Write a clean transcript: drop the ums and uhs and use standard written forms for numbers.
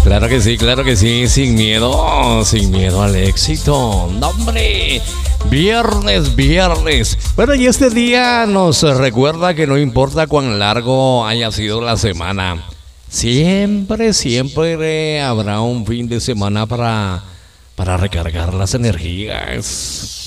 claro que sí, sin miedo al éxito. ¡No, hombre! Viernes, viernes. Bueno, y este día nos recuerda que no importa cuán largo haya sido la semana, siempre habrá un fin de semana para recargar las energías.